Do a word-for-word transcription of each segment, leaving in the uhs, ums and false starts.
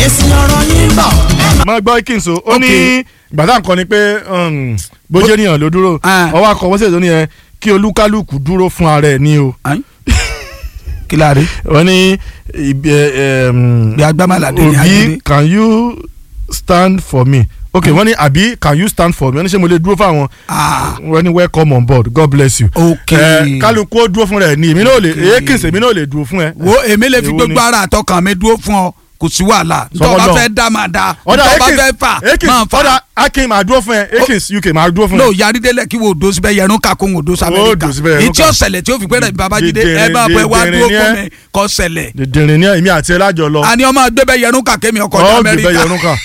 èsì ọ̀rọ̀ yín bọ̀. máa gbọ́ Akins o ó ní gbàdá nǹkan ni pé bójú ènìyàn ló dúró ọwọ́ akọ̀wọ́sẹ̀ tó ní ẹ kí olúkálùkù dúró fún ara ẹ̀ ní o. kí la rí. wọ́n ní bí agbámalàdé ní Obi can you stand for me ok wọ́n ní àbí can you stand for me wọ́n ní ṣé mo lè dúró fáwọn wọ́n ní welcome on board God bless you. ok kálukú ó dúró fún rẹ̀ ní èmi náà lè Akins èmi náà lè dúró fún ẹ. wo èmi lè fi gbogbo ara àtọkàn mi dúró fún ọ kò sí wàhálà tó bá fẹ́ dá máa dá tó bá fẹ́ fà máa fà. ọ̀dà Akin máa dúró fún ẹ Akins U K máa dúró fún ẹ. n'o yarí délẹ̀ kí wo do síbẹ̀ yẹnu ká kó ń do sí Amẹ́ríkà ìtí ọ̀sẹ̀lẹ̀ tí ó fi pẹ́rẹ́ Babájídé ẹ bá bọ̀ ẹ wá dúró fún mi kọ́ sẹlẹ̀. dèrè ní èmi àti ẹ lájọ lọ. àní ọmọ gbẹbẹ yẹnu ká kémi ọkọ̀ ní Amẹ́ríkà.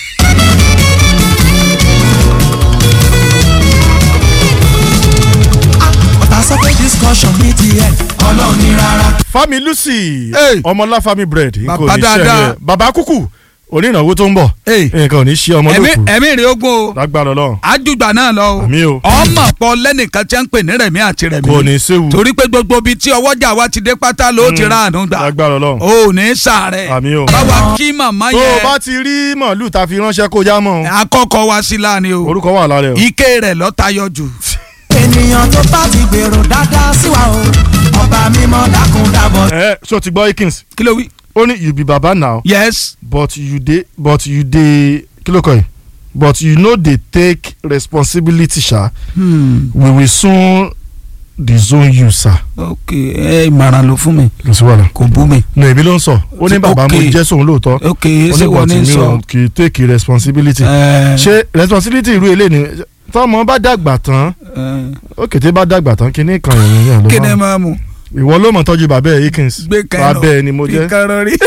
Sọ́kè discussion ní tiẹ̀ ọlọ́run ní rárá. Fami Lucy ọmọlá Fami bread nǹkan ò ní ṣe ẹ bàbá kúkú onínàwó tó ń bọ̀ nǹkan ò ní ṣe ọmọ lókù. ẹ̀mí rẹ̀ ogun o lágbára Ọlọ́run. àjùgbà náà lọ o. àmì o. ọmọ pọ̀ lẹ́nìkan tí wọ́n ń pè ní Rẹ̀mí àti Rẹ̀mí. kò ní séwu. torí pé gbogbo ibi tí ọwọ́jà wa ti dé pátá ló ti ra àánú gbà. lágbára Ọlọ́run. o ní sàárẹ̀. àmì o. báwa kí màmá yẹn. tó o bá ti rí màálù ta fi ránṣẹ́ kó já mọ́. akọ́kọ́ wa sí láàánú o. orúkọ wà lára ẹ o. ike rẹ̀ ló tayọ jù. ènìyàn tó bá ti gbèrò dáadáa sí wa o ọba mímọ́ dákun dábọ̀. ẹ ṣó ti gbọ́ Akins. kí ló wí. ó ní you be baba now. yes. but you dey but you dey kí ló kọ́ yìí but you no dey take responsibility sha. Hmm. we will soon disown you sir. ok ẹ ìmọ̀ràn ló fún mi. kò sí wàhálà. kò bú mi. ní èmi ló ń sọ ó ní bàbá mo jẹ́ sóun lóòótọ́. ok ṣé wọ́n ní sọ. ó ní but mi ò kì í take responsibility. ṣé responsibility irú eléyìí ni tọ́mọ bá dàgbà tán ó kété bá dàgbà tán kí ní kan ìrìn yẹn ló máa. kí ni máa mú. ìwọ ló mọ̀ tọ́jú bàbá ẹ̀ Akins. gbé kẹrọ bàbá ẹ̀ ni mo jẹ́. gbé kẹrọ rí.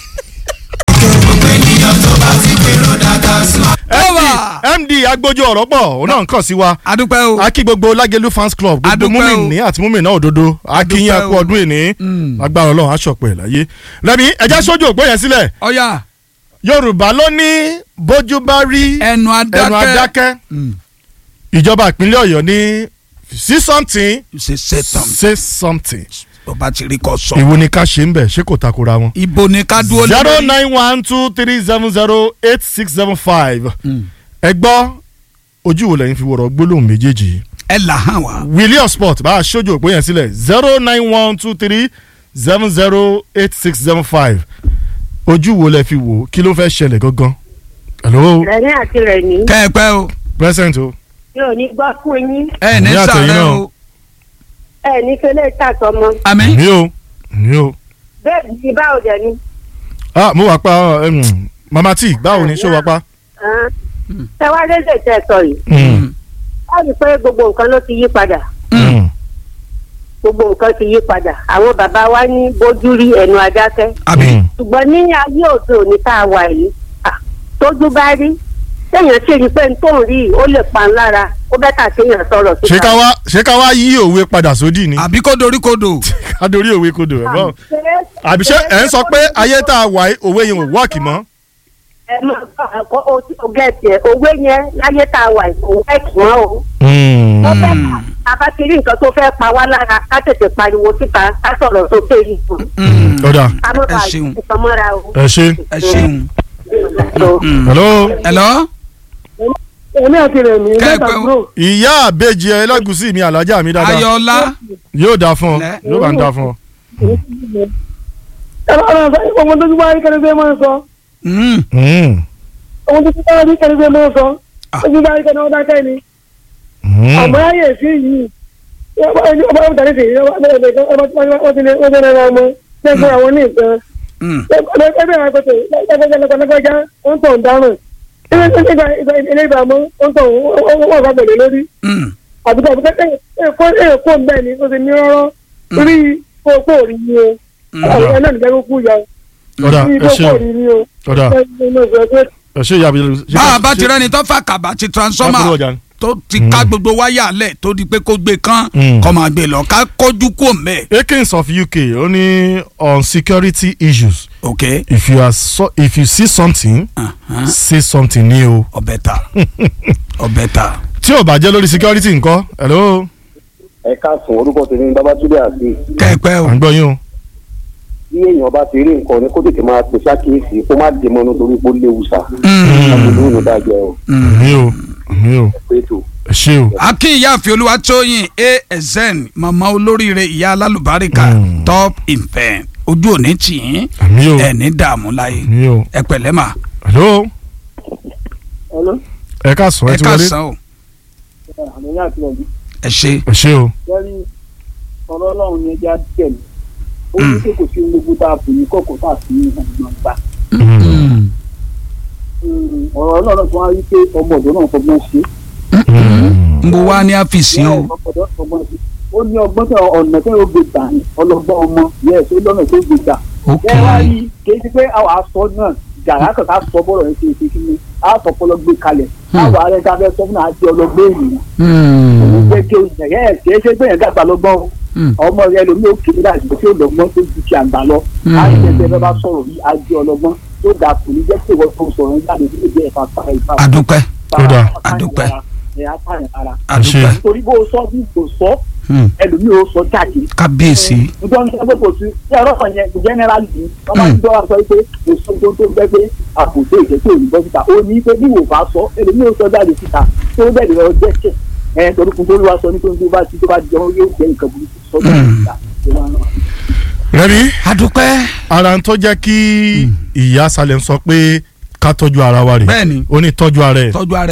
gbogbo ènìyàn tó bá ti gbèrò dáadáa sí wa. M D agbójú ọ̀rọ̀ pọ̀ òun náà ń kàn sí wa. adúpẹ́ o. akí gbogbo Lágẹ̀lú fans club gbogbo múmìnì àti múmìnà òdodo akínyìn akú ọdún ìní agbára Ọlọ́run aṣọpẹ́ láyé. Rẹ̀mí ẹ̀já sójú òpó yẹn sílẹ̀. ọ̀yà. Yorùbá ló ní bójú bá rí ẹnu adákẹ́ ìjọba ìpínlẹ̀ Ọ̀yọ́ ní say something say something bàbá ti rí kọ sọ. ìwo ni ká ṣe ń bẹ̀ ṣé kò takora wọn. ibo ni ká dúró lórí. zero nine one two three seven zero eight six seven five ẹ gbọ́ ojú wo lẹ́yìn fi wọ̀rọ̀ gbólóhùn méjèèjì. ẹ là hàn wá. William Sport bá a ṣojú òpó yẹn sílẹ̀ zero nine one two three seven zero eight six seven five ojú wo lẹ fi wò kí ló fẹ́ ṣẹlẹ̀ gangan. hello. Rẹ̀mí àti Rẹ̀mí. kẹ́ ẹ pẹ́ o. present o. yóò ní gbọ́ fún yín. ẹ ní sàrẹ́ o. ẹ ní fẹlẹ́ ìtàsọmọ. àmín. mi ò mi ò. bẹ́ẹ̀ ni báwo dẹ̀ ni. ah mo wà pa mama tí báwo ni ṣó wà pa. ẹ wá lédè tẹ sọ yìí. wọ́n rí i pé gbogbo nǹkan ló ti yí padà. gbogbo nǹkan ti yí padà àwọn bàbá wa ní bójú rí ẹnu adákẹ́. àmín. ṣùgbọ́n ní ayé òde òní tá a wà yìí tójú bá rí téèyàn ṣe rí pé n tó ń rí ó lè pa ń lára ó bẹ́tà téèyàn sọ̀rọ̀ síta. ṣé ká wá ṣé ká wá yí òwe padà sódì ni. àbí kó dorí kodò. ká dorí òwe kodò ẹ̀ bọ́. àbí ṣé ẹ̀ ń sọ pé ayé tá a wà òwe yẹn ò wọ́ọ̀kì mọ́. ẹ máa bá ọ gẹ̀ẹ́sì ẹ̀ òwe yẹn láyé tá a wà kò wọ́ọ̀kì mọ́ o. ó fẹ́ àbá ti rí nǹkan tó fẹ́ pa wá lára ká tètè pariwo síta ká sọ̀rọ̀ sókè yìí. ọ̀dà ẹ ṣeun ẹ ṣe. ẹ ṣeun. hello. hello. èmi àti Rẹ̀mí mẹ́ta kúrò. ìyá àbèjì ẹlẹ́gùsí mi alájà mi dáadáa. ayọ̀ọ́lá. yóò dáa fún ọ yóò bá ń dáa fún ọ. ẹ bá wọn sọ ọmọ tó ti wá rí kẹrẹgbẹ máa ń sọ. ọmọ tó ti wá rí kẹrẹgbẹ máa ń sọ. ó ti wá rí kẹrẹgbẹ máa ń dákẹ́ ni. àmọ́ ayé sí yìí ọba ọba tàbí sí ọba ọba ọba ti lè ọba ọba ọmọ lẹ́gbẹ̀ẹ́ àwọn ní nǹkan. ẹgbẹ́ àwọn akọ̀tẹ̀ lẹ́gbẹ̀ẹ́ wọ́n tọ̀ ń dáràn. ilé ìgbà mọ́ wọ́n tọ̀ wọ́n bá gbẹ̀lẹ̀ lórí. àbúkọ̀ àbúkọ̀ ẹ̀kọ́ bẹ́ẹ̀ ni ó ti ní rọ́rọ́ rí kókó rí ni o. ẹ̀ náà nígbà kúkú yà. ọ̀dà ẹ ṣe ọ̀dà ẹ ṣe ìyá mi. bá a bá ti rẹ́ni tó fà kàbà ti transformer tó ti ká gbogbo wáyà lẹ̀ tó di pé kó gbé kán kó máa gbé lọ ká kójú kó mẹ́. Akins of U K ó ní on security issues. okay. if you are so, if you see something uh-huh. say something ní o. ọbẹ̀ ta ọbẹ̀ ta. tí ò bá jẹ́ lórí security ńkọ́. hello. ẹ káàsùn orúkọ tèmi Babátúndé àti. kẹ́ẹ̀pẹ́ o. à ń gbọ́ yín o. bí èèyàn bá ti rí nǹkan ní kó tètè máa pèsè àkíyèsí kó má dé mọ́nú torí pé ó léwu sá. àbúrò ní ìdájọ́ o. mi ò mi ò ẹ ṣé o. akí ìyáàfin Olúwatóyìn azen màmá olóríire ìyá alálùbáríkà top infant ojú òní tì yín ẹni dààmú láyé ẹ pẹ̀lẹ́ mà. hello. Hello. ẹ ká sọ ẹ ti wọlé. ẹ ká sàn o. ẹ ṣé. ẹ ṣé o. lẹ́yìn ọ̀rọ̀ ọlọ́run ni ẹja tẹ̀lé ó ní pé kò sí gbogbo tá a bù ní kọ̀kọ̀ tá a fi ní ìgbà. ọ̀rọ̀ ọlọ́run tó wá rí pé ọmọ ọ̀dọ́ náà fọgbọ́n ṣe. n bó wá ní àfìsí o. ó ní ọgbọ́n tó ọ̀nà tó yóò gbé gbà ní ọlọ́gbọ́n ọmọ yẹ ẹ̀ tó lọ́nà tó gbé gbà. ẹ wá rí kì í ti pé àwọn aṣọ náà jàrá kan ká sọ bọ́rọ̀ yẹn ṣe é ṣe kí ni a sọ fọlọ́ gbé kalẹ̀ káwọn arẹ ká fẹ́ sọ fún náà àti ọlọ́gbọ́n ènìyàn. òun jẹ́ kí o yẹ ẹ̀ kì í ṣe pé yẹn gàgbà lọ́gbọ́n ọmọ rẹ lomi ò kéde láti gbé tí ó lọ́gbọ́n tó ju ti àgbà lọ. a ní ẹgbẹ́ bẹ́ẹ̀ bá sọ̀rọ̀ yìí a jẹ́ ọlọ́gbọ́n tó dà kù ní jẹ́ pé wọ́n tó sọ̀rọ̀ jáde tó jẹ́ ìfà pa ìfà. adúpẹ́ kódà adúpẹ́ adúpẹ́ nítorí bó o sọ bí kò sọ ẹlòmíì ó sọ jáde. kábíyèsí. nítorí sọ pé kò sí ṣé ẹ̀rọ kan yẹn generally ni wọ́n máa ń dọ́wọ́ sọ pé èso tó tó gbẹ́ pé àkùnfẹ́ ìjẹ́sí òní bọ́ síta ó ní pé bí wò bá sọ ẹlòmíì ó sọ jáde síta tó bẹ̀rẹ̀ lọ jẹ́sẹ̀ ẹ̀ torí kun tó ló wá sọ ní pé tó bá ti tó bá jẹun yóò jẹ́ nǹkan burúkú sọ jáde síta. rẹ́bí. adúpẹ́. ara ń tó jẹ́ kí ìyá Salem sọ pé ká tọ́jú ara wa rè. bẹ́ẹ̀ni. ó ní tọ́jú ara ẹ̀. tọ́jú ara ẹ̀.